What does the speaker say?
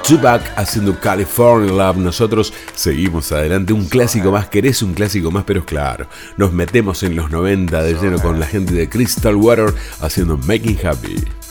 Tupac haciendo California Love. Nosotros seguimos adelante. Un clásico más, querés un clásico más, pero claro, nos metemos en los 90 de lleno con la gente de Crystal Water haciendo Making Happy.